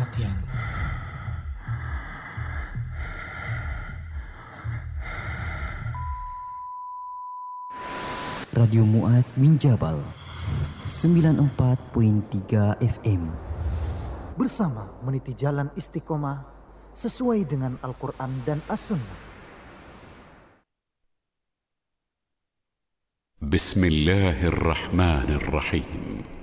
perhatian. Radio Mu'adz bin Jabal 94.3 FM. Bersama meniti jalan istiqomah sesuai dengan Al-Quran dan As-Sunnah. Bismillahirrahmanirrahim.